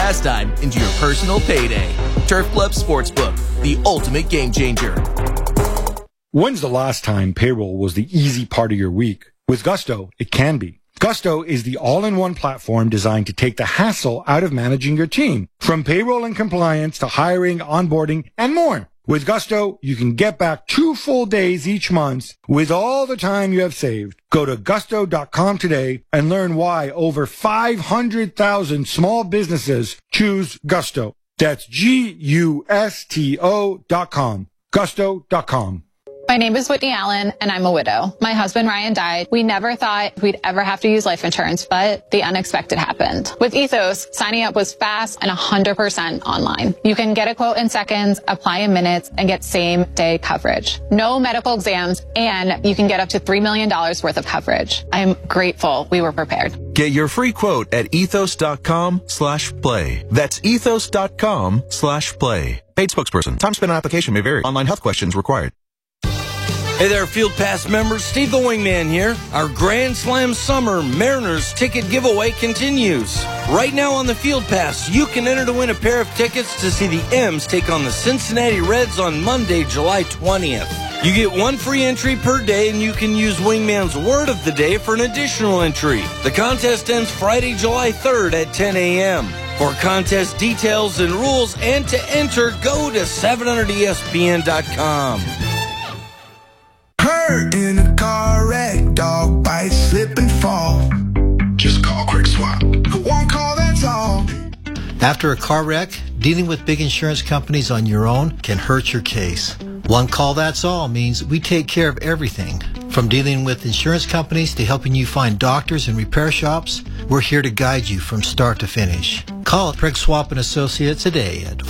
pastime into your personal payday. Turf Club Sportsbook, the ultimate game changer. When's the last time payroll was the easy part of your week? With Gusto, it can be. Gusto is the all-in-one platform designed to take the hassle out of managing your team, from payroll and compliance to hiring, onboarding, and more. With Gusto, you can get back 2 full days each month with all the time you have saved. Go to gusto.com today and learn why over 500,000 small businesses choose Gusto. That's Gusto.com. Gusto.com. My name is Whitney Allen, and I'm a widow. My husband, Ryan, died. We never thought we'd ever have to use life insurance, but the unexpected happened. With Ethos, signing up was fast and 100% online. You can get a quote in seconds, apply in minutes, and get same-day coverage. No medical exams, and you can get up to $3 million worth of coverage. I'm grateful we were prepared. Get your free quote at ethos.com/play. That's ethos.com/play. Paid spokesperson. Time spent on application may vary. Online health questions required. Hey there, Field Pass members. Steve the Wingman here. Our Grand Slam Summer Mariners ticket giveaway continues. Right now on the Field Pass, you can enter to win a pair of tickets to see the M's take on the Cincinnati Reds on Monday, July 20th. You get 1 free entry per day, and you can use Wingman's Word of the Day for an additional entry. The contest ends Friday, July 3rd at 10 a.m. For contest details and rules and to enter, go to 700ESPN.com. Hurt in a car wreck, dog bite, slip and fall. Just call Quick Swap. One call, that's all. After a car wreck, dealing with big insurance companies on your own can hurt your case. One call, that's all means we take care of everything. From dealing with insurance companies to helping you find doctors and repair shops, we're here to guide you from start to finish. Call Craig Swap & Associates today at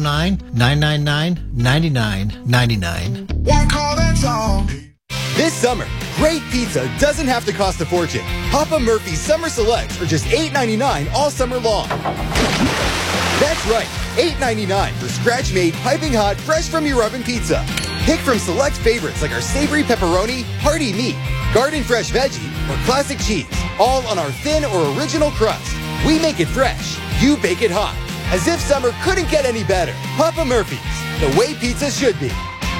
509-999-9999. One call, that's all. This summer, great pizza doesn't have to cost a fortune. Papa Murphy's Summer Selects are just $8.99 all summer long. That's right, $8.99 for scratch-made, piping hot, fresh from your oven pizza. Pick from select favorites like our savory pepperoni, hearty meat, garden fresh veggie, or classic cheese, all on our thin or original crust. We make it fresh, you bake it hot. As if summer couldn't get any better. Papa Murphy's, the way pizza should be.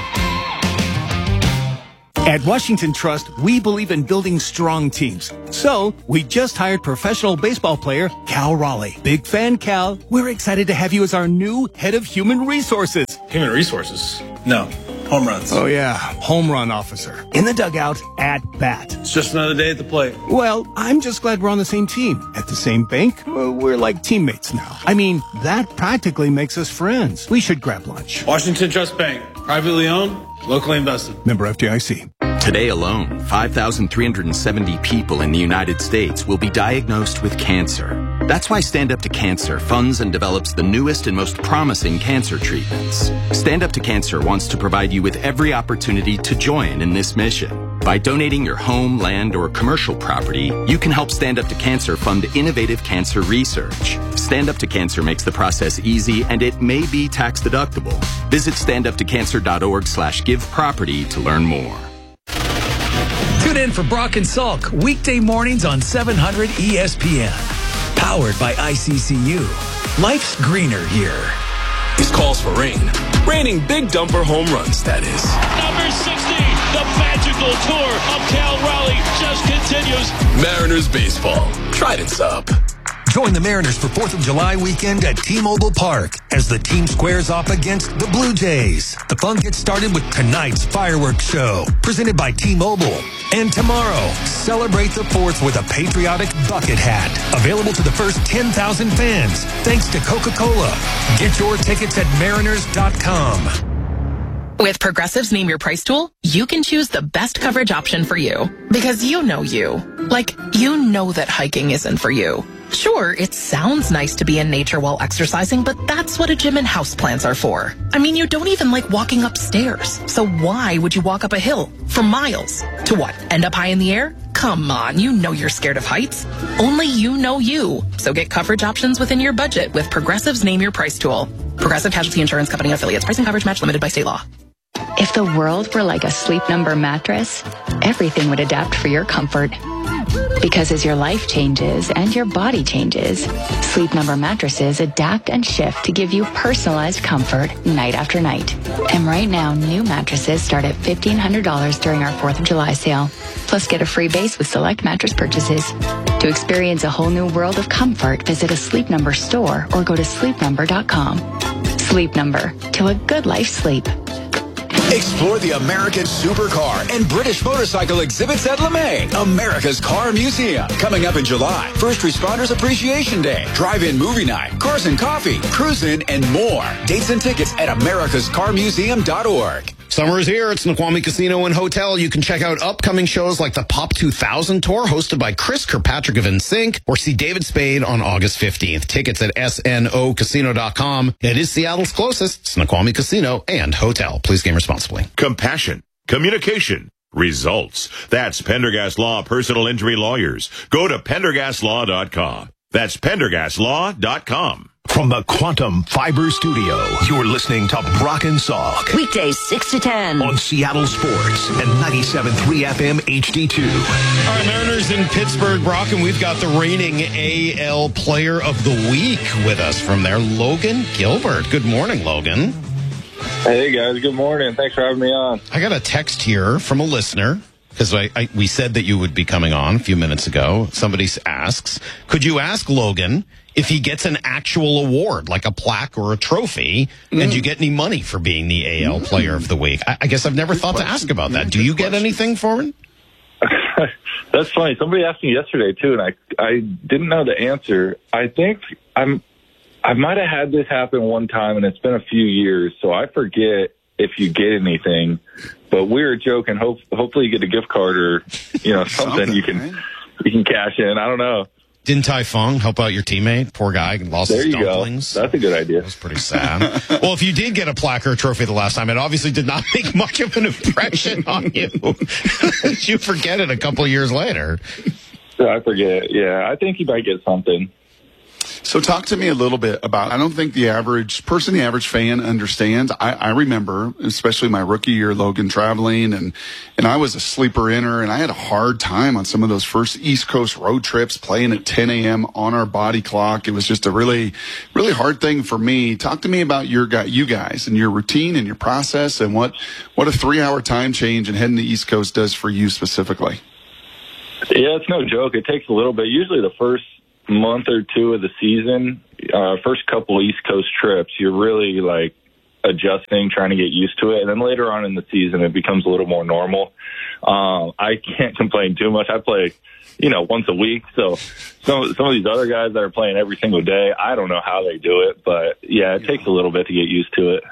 At Washington Trust, we believe in building strong teams. So, we just hired professional baseball player Cal Raleigh. Big fan, Cal. We're excited to have you as our new head of human resources. Human resources? No. Home runs. Oh, yeah. Home run officer. In the dugout, at bat. It's just another day at the plate. Well, I'm just glad we're on the same team. At the same bank, we're like teammates now. I mean, that practically makes us friends. We should grab lunch. Washington Trust Bank. Privately owned, locally invested. Member FDIC. Today alone, 5,370 people in the United States will be diagnosed with cancer. That's why Stand Up to Cancer funds and develops the newest and most promising cancer treatments. Stand Up to Cancer wants to provide you with every opportunity to join in this mission. By donating your home, land, or commercial property, you can help Stand Up to Cancer fund innovative cancer research. Stand Up to Cancer makes the process easy, and it may be tax deductible. Visit standuptocancer.org/giveproperty to learn more. Tune in for Brock and Salk weekday mornings on 700 ESPN. Powered by ICCU. Life's greener here. This calls for rain. Raining big dumper home runs, that is. Number 60, the magical tour of Cal Raleigh just continues. Mariners baseball. Trident's up. Join the Mariners for 4th of July weekend at T-Mobile Park as the team squares off against the Blue Jays. The fun gets started with tonight's fireworks show, presented by T-Mobile. And tomorrow, celebrate the 4th with a patriotic bucket hat, available to the first 10,000 fans, thanks to Coca-Cola. Get your tickets at mariners.com. With Progressive's Name Your Price tool, you can choose the best coverage option for you. Because you know you. Like, you know that hiking isn't for you. Sure, it sounds nice to be in nature while exercising, but that's what a gym and houseplants are for. I mean, you don't even like walking upstairs. So why would you walk up a hill for miles? To what, end up high in the air? Come on, you know you're scared of heights. Only you know you. So get coverage options within your budget with Progressive's Name Your Price tool. Progressive Casualty Insurance Company affiliates. Price and coverage match limited by state law. If the world were like a Sleep Number mattress, everything would adapt for your comfort. Because as your life changes and your body changes, Sleep Number mattresses adapt and shift to give you personalized comfort night after night. And right now, new mattresses start at $1,500 during our 4th of July sale. Plus, get a free base with select mattress purchases. To experience a whole new world of comfort, visit a Sleep Number store or go to sleepnumber.com. Sleep Number. To a good life sleep. Explore the American Supercar and British motorcycle exhibits at LeMay, America's Car Museum. Coming up in July, First Responders Appreciation Day, drive-in movie night, cars and coffee, cruise-in, and more. Dates and tickets at americascarmuseum.org. Summer is here. It's Snoqualmie Casino and Hotel. You can check out upcoming shows like the Pop 2000 Tour, hosted by Chris Kirkpatrick of NSYNC, or see David Spade on August 15th. Tickets at snocasino.com. It is Seattle's closest Snoqualmie Casino and Hotel. Please game responsibly. Compassion, communication, results. That's Pendergast Law Personal Injury Lawyers. Go to pendergastlaw.com. That's pendergastlaw.com. From the Quantum Fiber Studio, you're listening to Brock and Salk. Weekdays 6 to 10. On Seattle Sports and 97.3 FM HD2. All right, Mariners in Pittsburgh, Brock, and we've got the reigning AL Player of the Week with us from there, Logan Gilbert. Good morning, Logan. Hey, guys. Good morning. Thanks for having me on. I got a text here from a listener, because we said that you would be coming on a few minutes ago. Somebody asks, could you ask Logan if he gets an actual award, like a plaque or a trophy, and do you get any money for being the AL Player of the Week? I guess I've never thought to ask about that. Do you get anything for it? That's funny. Somebody asked me yesterday, too, and I didn't know the answer. I think I might have had this happen one time, and it's been a few years, so I forget if you get anything. But we were joking. Hopefully you get a gift card or something you can cash in. I don't know. Din Tai Fung help out your teammate? Poor guy lost his dumplings. Go. That's a good idea. That was pretty sad. Well, if you did get a plaque or a trophy the last time, it obviously did not make much of an impression on you. You forget it a couple of years later. I forget. Yeah, I think you might get something. So talk to me a little bit about, I don't think the average fan understands. I remember, especially my rookie year, Logan, traveling, and I was a sleeper inner, and I had a hard time on some of those first East Coast road trips, playing at 10 a.m. on our body clock. It was just a really, really hard thing for me. Talk to me about you guys and your routine and your process, and what a 3-hour time change and heading to the East Coast does for you specifically. Yeah, it's no joke. It takes a little bit. Usually the first month or two of the season, first couple East Coast trips, you're really like adjusting, trying to get used to it. And then later on in the season, it becomes a little more normal. I can't complain too much. I play, once a week. So some of these other guys that are playing every single day, I don't know how they do it, but yeah, it takes a little bit to get used to it.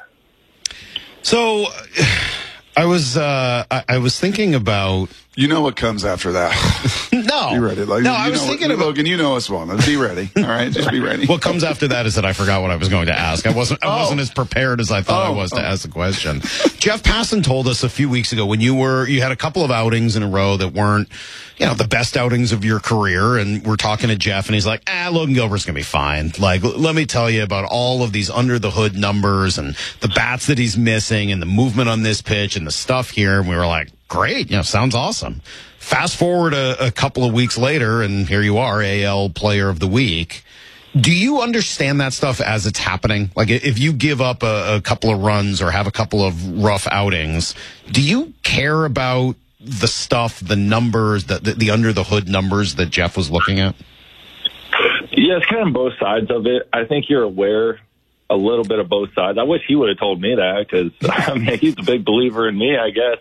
So I was thinking about, what comes after that. No. Be ready. I was thinking about, Logan, you know us well. Now, be ready. All right, just be ready. What comes after that is that I forgot what I was going to ask. I wasn't as prepared as I thought I was to ask the question. Jeff Passan told us a few weeks ago when you had a couple of outings in a row that weren't, the best outings of your career, and we're talking to Jeff, and he's like, Logan Gilbert's going to be fine. Like, let me tell you about all of these under the hood numbers and the bats that he's missing and the movement on this pitch and the stuff here. And we were like, great. Sounds awesome. Fast forward a couple of weeks later, and here you are, AL Player of the Week. Do you understand that stuff as it's happening? Like, if you give up a couple of runs or have a couple of rough outings, do you care about the stuff, the numbers, the under the hood numbers that Jeff was looking at? Yeah, it's kind of both sides of it. I think you're aware a little bit of both sides. I wish he would have told me that, because he's a big believer in me, I guess.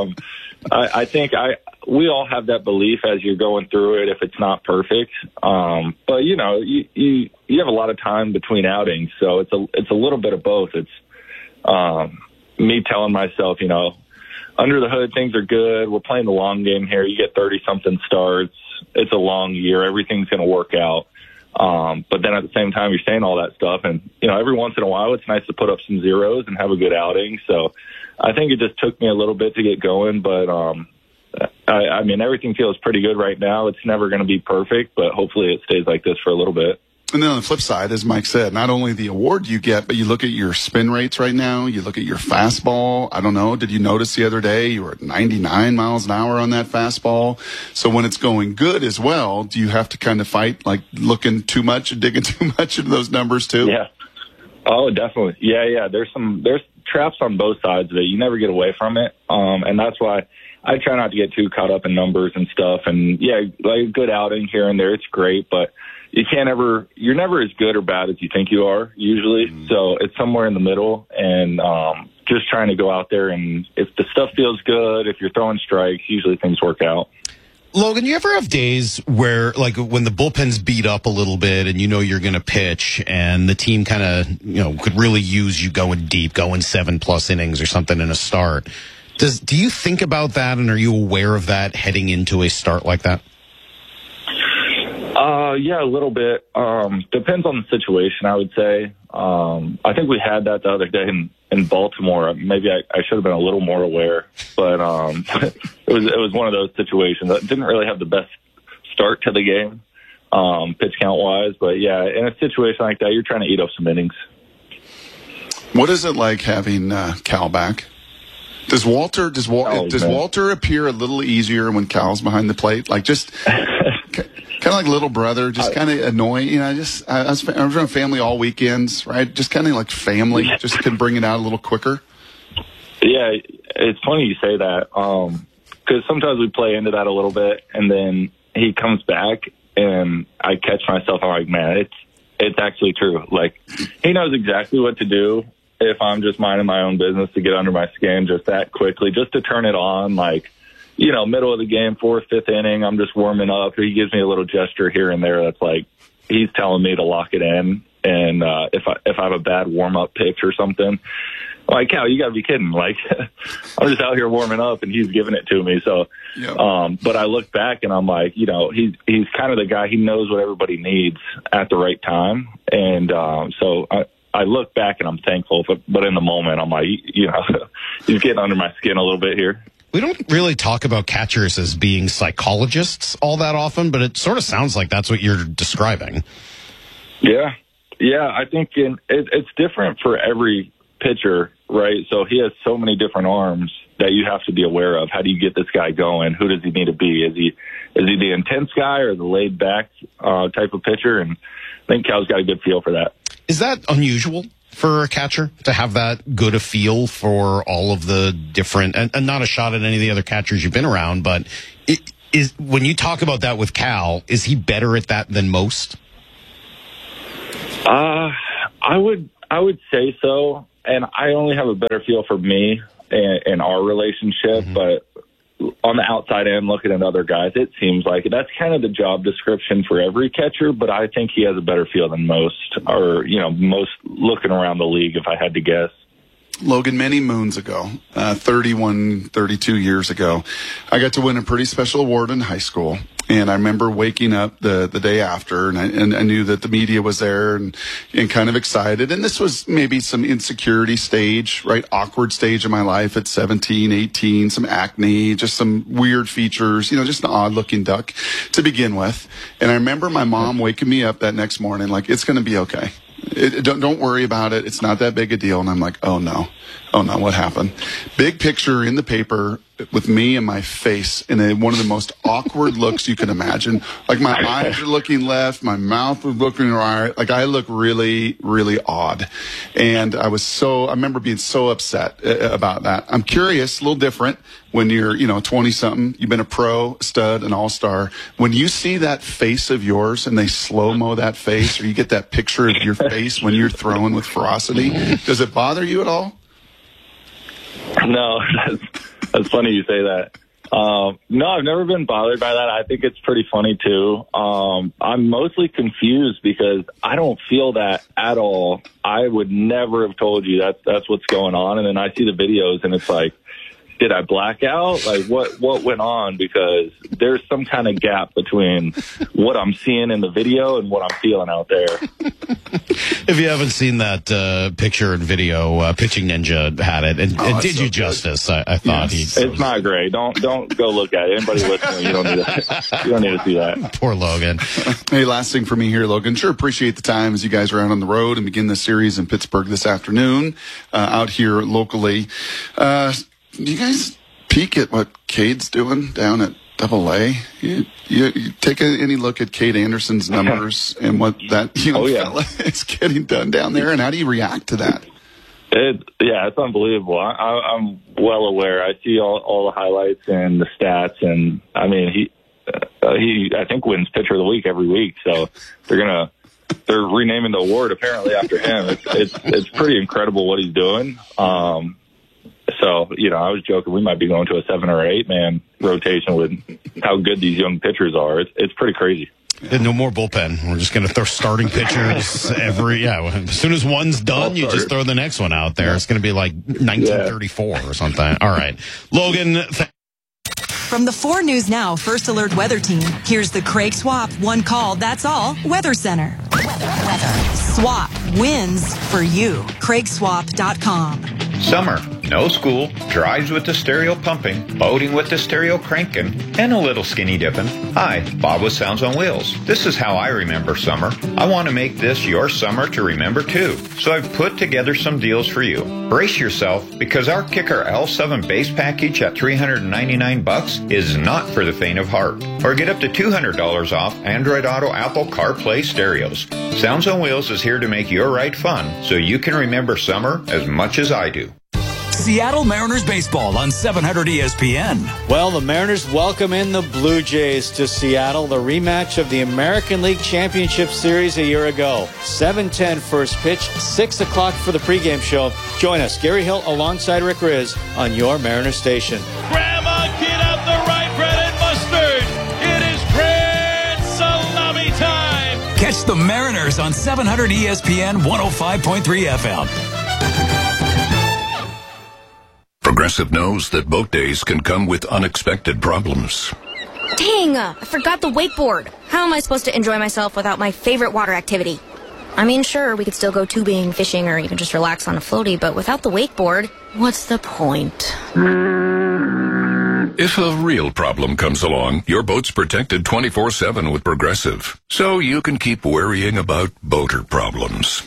I think we all have that belief as you're going through it, if it's not perfect. But you have a lot of time between outings, so it's a little bit of both. It's me telling myself, under the hood, things are good. We're playing the long game here. You get 30-something starts. It's a long year. Everything's going to work out. But then at the same time, you're saying all that stuff. And, every once in a while, it's nice to put up some zeros and have a good outing. So I think it just took me a little bit to get going. But, everything feels pretty good right now. It's never going to be perfect, but hopefully it stays like this for a little bit. And then on the flip side, as Mike said, not only the award you get, but you look at your spin rates right now. You look at your fastball. I don't know. Did you notice the other day you were at 99 miles an hour on that fastball? So when it's going good as well, do you have to kind of fight, like looking too much and digging too much into those numbers too? Yeah. Oh, definitely. Yeah. There's traps on both sides of it. You never get away from it. And that's why I try not to get too caught up in numbers and stuff. And yeah, like a good outing here and there, it's great, but you're never as good or bad as you think you are usually. So it's somewhere in the middle, and just trying to go out there, and if the stuff feels good, if you're throwing strikes, usually things work out. Logan, you ever have days where, like, when the bullpen's beat up a little bit and you know you're going to pitch and the team kind of, could really use you going deep, going 7+ innings or something in a start? Do you think about that, and are you aware of that heading into a start like that? Yeah, a little bit. Depends on the situation, I would say. I think we had that the other day in Baltimore. Maybe I should have been a little more aware, but it was one of those situations that didn't really have the best start to the game, pitch count wise. But yeah, in a situation like that, you're trying to eat up some innings. What is it like having Cal back? Does Walter appear a little easier when Cal's behind the plate? Like just kind of like little brother, just kind of annoying. I was around family all weekends, right? Just kind of like family, just can bring it out a little quicker. Yeah, it's funny you say that, because sometimes we play into that a little bit, and then he comes back, and I catch myself. I'm like, man, it's actually true. Like, he knows exactly what to do if I'm just minding my own business to get under my skin just that quickly, just to turn it on, like, middle of the game, 4th, 5th inning, I'm just warming up. He gives me a little gesture here and there that's like he's telling me to lock it in. And if I have a bad warm-up pitch or something, I'm like, Cal, you got to be kidding. Like, I'm just out here warming up, and he's giving it to me. So, but I look back, and I'm like, he's kind of the guy. He knows what everybody needs at the right time. And so I look back, and I'm thankful. But in the moment, I'm like, he's getting under my skin a little bit here. We don't really talk about catchers as being psychologists all that often, but it sort of sounds like that's what you're describing. Yeah, I think it's different for every pitcher, right? So he has so many different arms that you have to be aware of. How do you get this guy going? Who does he need to be? Is he the intense guy or the laid back type of pitcher? And I think Cal's got a good feel for that. Is that unusual for a catcher to have that good a feel for all of the different, and not a shot at any of the other catchers you've been around, but when you talk about that with Cal, is he better at that than most? I would say so, and I only have a better feel for me and our relationship, but on the outside end, looking at other guys, it seems like that's kind of the job description for every catcher, but I think he has a better feel than most, or, most looking around the league, if I had to guess. Logan, many moons ago, 31, 32 years ago, I got to win a pretty special award in high school. And I remember waking up the day after, and I knew that the media was there and kind of excited. And this was maybe some insecurity stage, right? Awkward stage of my life at 17, 18, some acne, just some weird features, just an odd looking duck to begin with. And I remember my mom waking me up that next morning, like, it's going to be okay. Don't worry about it. It's not that big a deal. And I'm like, oh no, what happened? Big picture in the paper with me and my face in one of the most awkward looks you can imagine. Like, my eyes are looking left, my mouth was looking right. Like, I look really, really odd. And I remember being so upset about that. I'm curious, a little different when you're, 20-something, you've been a pro, stud, an all-star. When you see that face of yours and they slow-mo that face, or you get that picture of your face when you're throwing with ferocity, does it bother you at all? No, that's funny you say that. No, I've never been bothered by that. I think it's pretty funny too. I'm mostly confused because I don't feel that at all. I would never have told you that's what's going on. And then I see the videos and it's like, did I black out? Like, what went on? Because there's some kind of gap between what I'm seeing in the video and what I'm feeling out there. If you haven't seen that picture and video, Pitching Ninja had it and did you justice. I thought it's not great. Don't go look at it. Anybody listening, you don't need to see that. Poor Logan. Hey, last thing for me here, Logan. Sure appreciate the time as you guys are out on the road and begin the series in Pittsburgh this afternoon, out here locally. Do you guys peek at what Cade's doing down at AA? You take any look at Cade Anderson's numbers and what that fella is getting done down there, and how do you react to that? It's unbelievable. I'm well aware. I see all the highlights and the stats, and I mean he I think wins pitcher of the week every week. So they're renaming the award apparently after him. It's pretty incredible what he's doing. So, I was joking we might be going to a 7 or 8 man rotation with how good these young pitchers are. It's pretty crazy. And no more bullpen. We're just going to throw starting pitchers as soon as one's done, you just throw the next one out there. It's going to be like 1934 or something. All right. Logan. From the 4 News Now First Alert Weather Team, here's the Craig Swap One Call, That's All Weather Center. Weather. Swap wins for you. CraigSwap.com. Summer, no school, drives with the stereo pumping, boating with the stereo cranking, and a little skinny dipping. Hi, Bob with Sounds on Wheels. This is how I remember summer. I want to make this your summer to remember too. So I've put together some deals for you. Brace yourself, because our Kicker L7 base package at $399 is not for the faint of heart. Or get up to $200 off Android Auto Apple CarPlay stereos. Sounds on Wheels is here to make your ride fun, so you can remember summer as much as I do. Seattle Mariners baseball on 700 ESPN. Well, the Mariners welcome in the Blue Jays to Seattle, the rematch of the American League Championship Series a year ago. 7:10 first pitch, 6 o'clock for the pregame show. Join us, Gary Hill alongside Rick Riz on your Mariners station. Grandma, get out the rye bread and mustard. It is grand salami time. Catch the Mariners on 700 ESPN 105.3 FM. Progressive knows that boat days can come with unexpected problems. Dang, I forgot the wakeboard. How am I supposed to enjoy myself without my favorite water activity? I mean, sure, we could still go tubing, fishing, or even just relax on a floaty, but without the wakeboard, what's the point? If a real problem comes along, your boat's protected 24/7 with Progressive, so you can keep worrying about boater problems.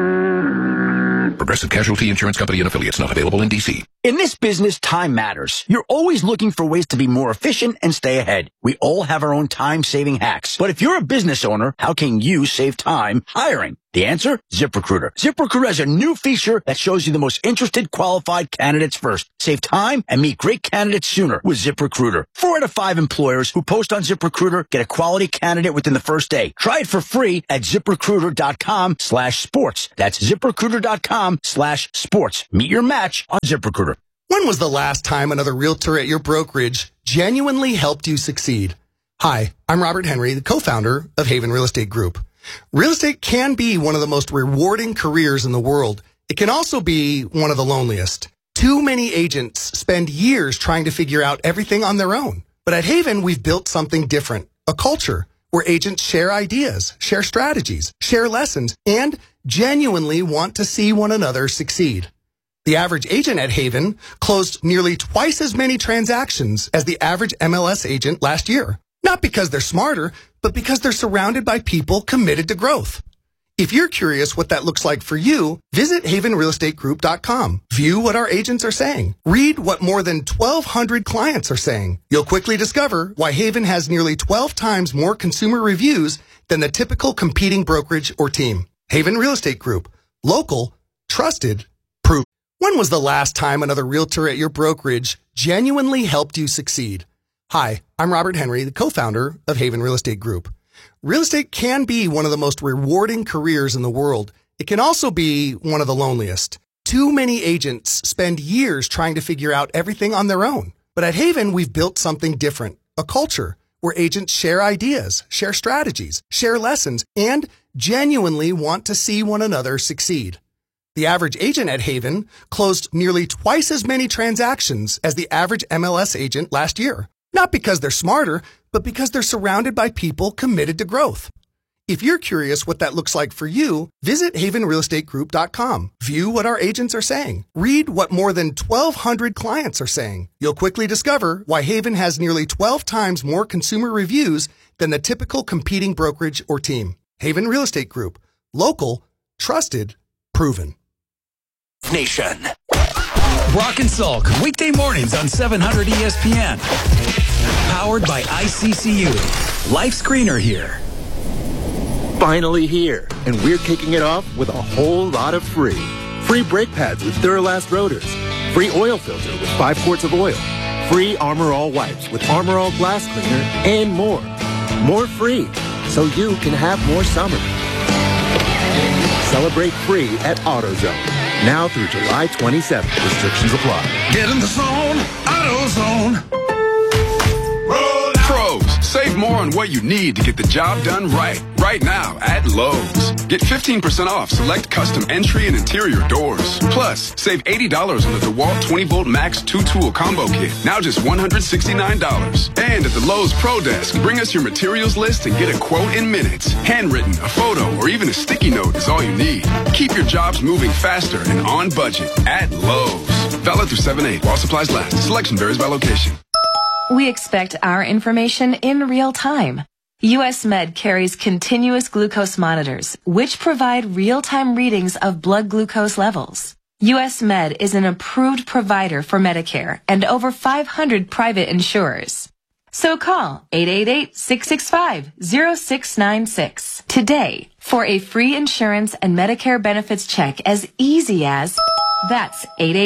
Progressive Casualty Insurance Company and affiliates, not available in D.C. In this business, time matters. You're always looking for ways to be more efficient and stay ahead. We all have our own time-saving hacks. But if you're a business owner, how can you save time hiring? The answer? ZipRecruiter. ZipRecruiter has a new feature that shows you the most interested qualified candidates first. Save time and meet great candidates sooner with ZipRecruiter. 4 out of 5 employers who post on ZipRecruiter get a quality candidate within the first day. Try it for free at ZipRecruiter.com/sports. That's ZipRecruiter.com/sports. Meet your match on ZipRecruiter. When was the last time another realtor at your brokerage genuinely helped you succeed? Hi, I'm Robert Henry, the co-founder of Haven Real Estate Group. Real estate can be one of the most rewarding careers in the world. It can also be one of the loneliest. Too many agents spend years trying to figure out everything on their own. But at Haven, we've built something different, a culture where agents share ideas, share strategies, share lessons, and genuinely want to see one another succeed. The average agent at Haven closed nearly twice as many transactions as the average MLS agent last year. Not because they're smarter, but because they're surrounded by people committed to growth. If you're curious what that looks like for you, visit havenrealestategroup.com. View what our agents are saying. Read what more than 1,200 clients are saying. You'll quickly discover why Haven has nearly 12 times more consumer reviews than the typical competing brokerage or team. Haven Real Estate Group. Local, trusted, proven. When was the last time another realtor at your brokerage genuinely helped you succeed? Hi, I'm Robert Henry, the co-founder of Haven Real Estate Group. Real estate can be one of the most rewarding careers in the world. It can also be one of the loneliest. Too many agents spend years trying to figure out everything on their own. But at Haven, we've built something different, a culture where agents share ideas, share strategies, share lessons, and genuinely want to see one another succeed. The average agent at Haven closed nearly twice as many transactions as the average MLS agent last year. Not because they're smarter, but because they're surrounded by people committed to growth. If you're curious what that looks like for you, visit havenrealestategroup.com. View what our agents are saying. Read what more than 1,200 clients are saying. You'll quickly discover why Haven has nearly 12 times more consumer reviews than the typical competing brokerage or team. Haven Real Estate Group. Local, trusted, proven. Nation. Brock and Salk, weekday mornings on 700 ESPN. Powered by ICCU. Life Screener here. Finally here, and we're kicking it off with a whole lot of free. Free brake pads with Duralast rotors. Free oil filter with 5 quarts of oil. Free Armor All wipes with Armor All glass cleaner, and more. More free, so you can have more summer. Celebrate free at AutoZone. Now through July 27th. Restrictions apply. Get in the zone, AutoZone. Pros, save more on what you need to get the job done right. Right now at Lowe's. Get 15% off select custom entry and interior doors. Plus, save $80 on the DeWalt 20-volt Max 2-tool combo kit. Now just $169. And at the Lowe's Pro Desk, bring us your materials list and get a quote in minutes. Handwritten, a photo, or even a sticky note is all you need. Keep your jobs moving faster and on budget at Lowe's. Valid through 7/8 while supplies last. Selection varies by location. We expect our information in real time. US Med carries continuous glucose monitors, which provide real-time readings of blood glucose levels. US Med is an approved provider for Medicare and over 500 private insurers. So call 888-665-0696 today for a free insurance and Medicare benefits check as easy as... That's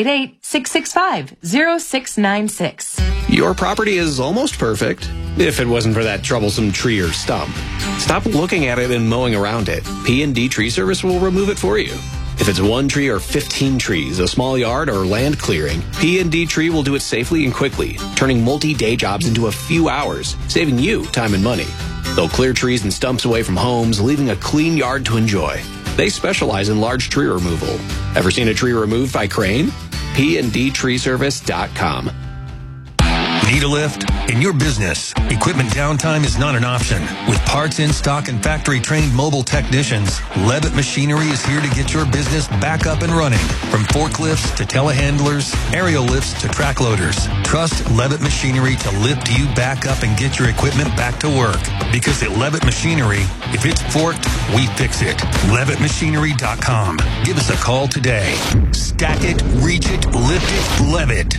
888-665-0696. Your property is almost perfect, if it wasn't for that troublesome tree or stump. Stop looking at it and mowing around it. P&D Tree Service will remove it for you. If it's 1 tree or 15 trees, a small yard or land clearing, P&D Tree will do it safely and quickly, turning multi-day jobs into a few hours, saving you time and money. They'll clear trees and stumps away from homes, leaving a clean yard to enjoy. They specialize in large tree removal. Ever seen a tree removed by crane? PNDTreeservice.com. Need a lift? In your business, equipment downtime is not an option. With parts in stock and factory-trained mobile technicians, Levitt Machinery is here to get your business back up and running. From forklifts to telehandlers, aerial lifts to track loaders. Trust Levitt Machinery to lift you back up and get your equipment back to work. Because at Levitt Machinery, if it's forked, we fix it. LevittMachinery.com. Give us a call today. Stack it, reach it, lift it, Levitt.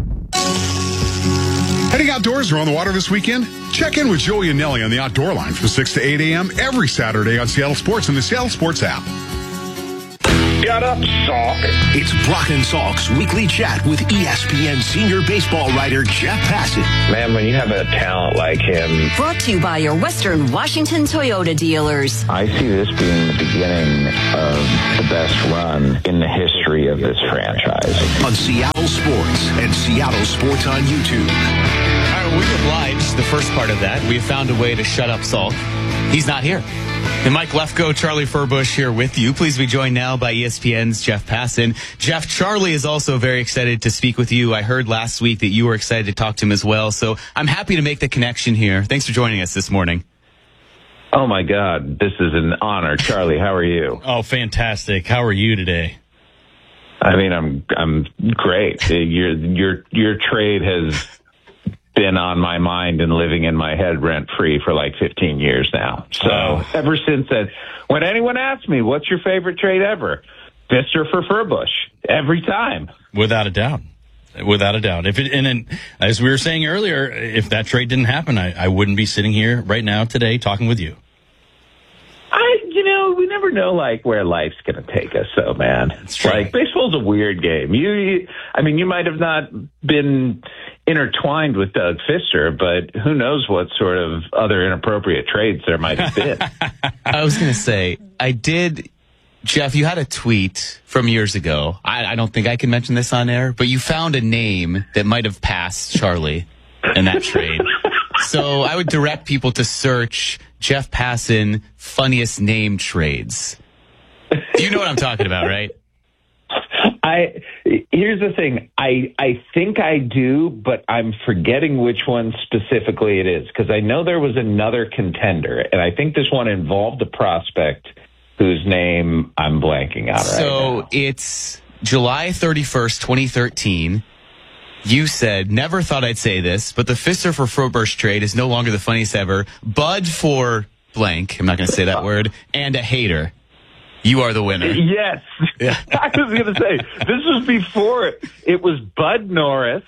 Heading outdoors or on the water this weekend? Check in with Joey and Nelly on the Outdoor Line from 6 to 8 a.m. every Saturday on Seattle Sports and the Seattle Sports app. Shut up, Salk. It's Brock and Salk's weekly chat with ESPN senior baseball writer Jeff Passan. Man, when you have a talent like him... Brought to you by your Western Washington Toyota dealers. I see this being the beginning of the best run in the history of this franchise. On Seattle Sports and Seattle Sports on YouTube. All right, well, we obliged the first part of that. We have found a way to shut up Salk. He's not here. And Mike Lefko, Charlie Furbush here with you. Please be joined now by ESPN's Jeff Passan. Jeff, Charlie is also very excited to speak with you. I heard last week that you were excited to talk to him as well. So I'm happy to make the connection here. Thanks for joining us this morning. Oh, my God. This is an honor. Charlie, how are you? Oh, fantastic. How are you today? I mean, I'm great. Your trade has been on my mind and living in my head rent-free for like 15 years now. So ever since that, when anyone asks me, what's your favorite trade ever? Pfister for Furbush. Every time. Without a doubt. Without a doubt. And as we were saying earlier, if that trade didn't happen, I wouldn't be sitting here right now today talking with you. We never know, like, where life's going to take us, so, man. It's like, baseball's a weird game. You might have not been intertwined with Doug Pfister, but who knows what sort of other inappropriate trades there might have been. I was going to say, Jeff, you had a tweet from years ago. I don't think I can mention this on air, but you found a name that might have passed Charlie in that trade. So I would direct people to search Jeff Passan funniest name trades. You know what I'm talking about, right? Here's the thing. I think I do, but I'm forgetting which one specifically it is, because I know there was another contender, and I think this one involved a prospect whose name I'm blanking out right now. So it's July 31st, 2013. You said, never thought I'd say this, but the Fister for Frobersch trade is no longer the funniest ever. Bud for blank, I'm not going to say that word, and a hater. You are the winner. Yes. Yeah. I was going to say, this was before it was Bud Norris.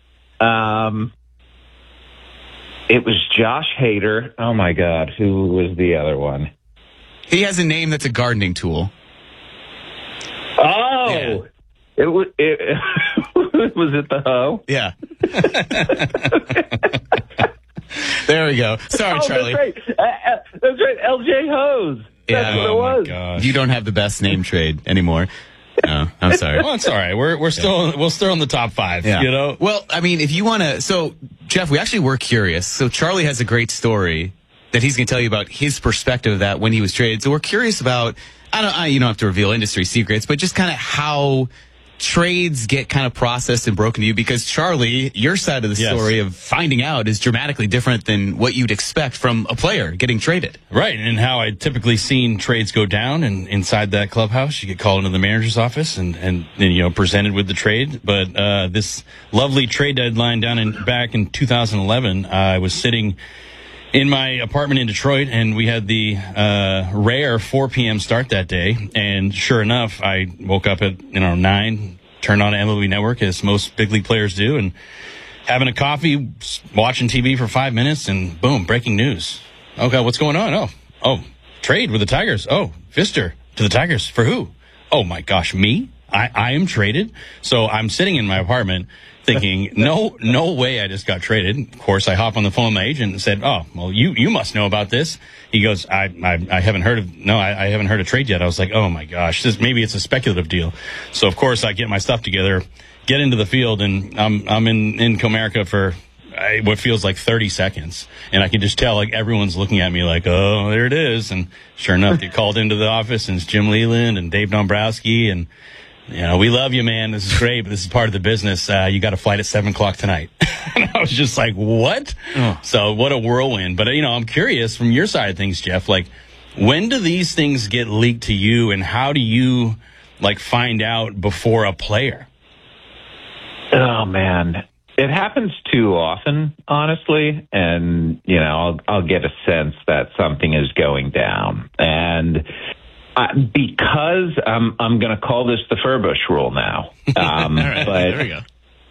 It was Josh Hader. Oh, my God. Who was the other one? He has a name that's a gardening tool. Oh. Yeah. Was it the hoe? Yeah. There we go. Sorry, Charlie. That's right. That's right. LJ Hose. That's what it was. Gosh. You don't have the best name trade anymore. No, I'm sorry. Well, it's all right. We're still in the top 5. Yeah. You know. Well, I mean, if you want to, so Jeff, we actually were curious. So Charlie has a great story that he's going to tell you about his perspective of that when he was traded. So we're curious about. You don't have to reveal industry secrets, but just kind of how trades get kind of processed and broken to you, because Charlie, your side of the story of finding out is dramatically different than what you'd expect from a player getting traded. Right, and how I typically seen trades go down, and inside that clubhouse, you get called into the manager's office and presented with the trade. But this lovely trade deadline back in 2011, I was sitting in my apartment in Detroit, and we had the rare 4 p.m. start that day. And sure enough, I woke up at 9, turned on MLB Network, as most big league players do, and having a coffee, watching TV for 5 minutes, and boom, breaking news. Okay, what's going on? Oh, trade with the Tigers. Oh, Fister to the Tigers. For who? Oh, my gosh, me? I am traded? So I'm sitting in my apartment thinking, no way I just got traded. Of course, I hop on the phone with my agent and said, oh, well, you must know about this. He goes, I haven't heard of trade yet. I was like, oh my gosh, maybe it's a speculative deal. So of course I get my stuff together, get into the field, and I'm in Comerica for what feels like 30 seconds. And I can just tell, like, everyone's looking at me like, oh, there it is. And sure enough, they called into the office, and it's Jim Leland and Dave Dombrowski, and we love you, man. This is great, but this is part of the business. You got a flight at 7:00 tonight. And I was just like, what? Oh. So what a whirlwind. But, I'm curious from your side of things, Jeff, like, when do these things get leaked to you, and how do you, find out before a player? Oh, man. It happens too often, honestly. And, I'll get a sense that something is going down. And because I'm going to call this the Furbush rule now. All right, but there we go.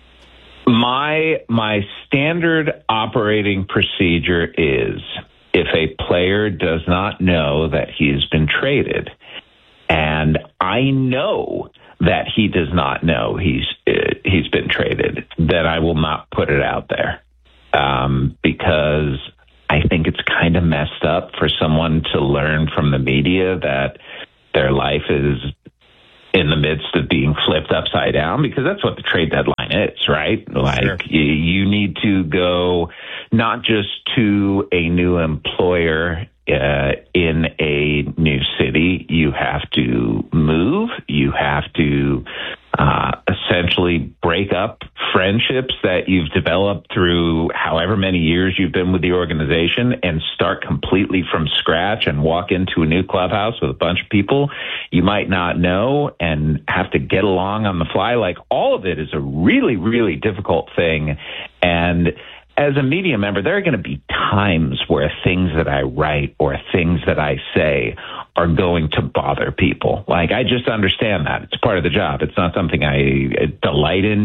My standard operating procedure is, if a player does not know that he's been traded, and I know that he does not know he's been traded, then I will not put it out there, because I think it's kind of messed up for someone to learn from the media that their life is in the midst of being flipped upside down, because that's what the trade deadline is, right? Sure. You need to go not just to a new employer in a new city. You have to move. You have to essentially break up friendships that you've developed through however many years you've been with the organization, and start completely from scratch and walk into a new clubhouse with a bunch of people you might not know, and have to get along on the fly. All of it is a really, really difficult thing. And as a media member, there are going to be times where things that I write or things that I say are going to bother people. I just understand that. It's part of the job. It's not something I delight in